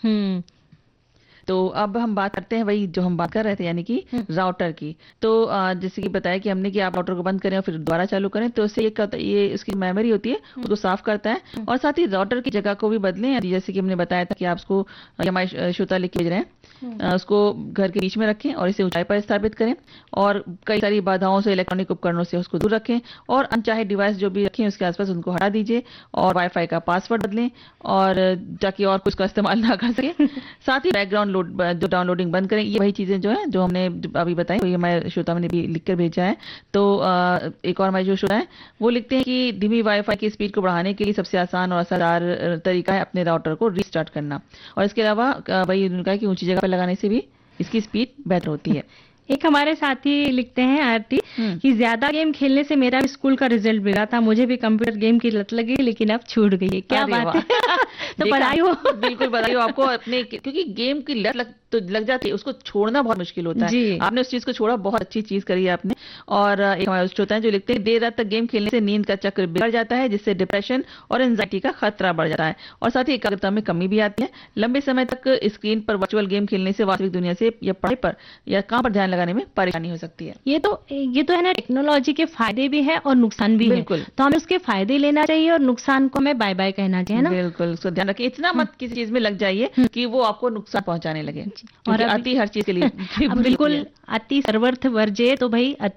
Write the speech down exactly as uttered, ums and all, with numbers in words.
हम्म। तो अब हम बात करते हैं वही जो हम बात कर रहे थे, यानी कि हम्म। राउटर की। तो अ, जैसे कि बताया कि हमने कि आप राउटर को बंद करें और फिर दोबारा चालू करें, तो इससे ये क्या होता है, ये उसकी मेमोरी होती है हम्म। उसको साफ करता है। हम्म। और साथ ही राउटर की जगह को भी बदलें, जैसे कि हमने बताया था कि आप उसको, ये हमारे श्रोता लिख के भेज रहे हैं, हम्म। अ, उसको घर के बीच में रखें और इसे ऊंचाई पर स्थापित करें। और कई सारी बाधाओं से, इलेक्ट्रॉनिक उपकरणों से उसको दूर रखें। और अनचाहे डिवाइस जो भी रखें उसके आसपास उनको हटा दीजिए। और वाईफाई का पासवर्ड बदलें, और ताकि और कुछ का इस्तेमाल ना कर सके। साथ ही बैकग्राउंड लोड जो डाउनलोडिंग बंद करें। ये वही चीजें जो है जो हमने अभी बताई, वही हमारे श्रोता ने भी लिख कर भेजा है। तो अ, एक और हमारे जो श्रोता है वो लिखते हैं कि धीमी वाईफाई की स्पीड को बढ़ाने के लिए सबसे आसान और असरदार अ, तरीका है अपने राउटर को रीस्टार्ट करना। और इसके अलावा अ, वही उन्होंने कहा कि ऊंची जगह पर लगाने से भी इसकी स्पीड बेहतर होती है। एक हमारे साथी लिखते हैं आरती हम्म। कि ज्यादा गेम खेलने से मेरा भी स्कूल का रिजल्ट बिगड़ा था, मुझे भी कंप्यूटर गेम की लत लगी लेकिन अब छूट गई है। क्या अरे बात वाह! है। तो देखा, बधाई हो। बिल्कुल बधाई हो आपको अपने, क्योंकि गेम की लत लग तो लग जाती है, उसको छोड़ना बहुत मुश्किल होता है। जी। आपने उस चीज को छोड़ा, बहुत अच्छी चीज करी है आपने। और अ, एक हमारे श्रोता हैं जो लिखते हैं, देर रात तक गेम खेलने से नींद का चक्र बिगड़ जाता है, जिससे डिप्रेशन और एंजाइटी का खतरा बढ़ जाता है। और साथ ही एकाग्रता में कमी भी आती है। लंबे समय तक स्क्रीन पर वर्चुअल गेम खेलने से वास्तविक दुनिया से या पढ़ाई पर या काम पर ध्यान लगाने में परेशानी हो सकती है। ये तो ये तो है ना, टेक्नोलॉजी के फायदे भी है और नुकसान भी है। बिल्कुल। तो हमें उसके फायदे लेना चाहिए और नुकसान को हमें बाय बाय कहना चाहिए ना। बिल्कुल, उसको ध्यान रखिए, इतना हम्म। मत किसी चीज में लग जाइए हम्म। कि वो आपको नुकसान पहुंचाने लगे, जी। और क्योंकि अभी अति हर चीज के लिए अब बुरी होती बिल्कुल है। अति सर्वर्थ वर्जे, तो भाई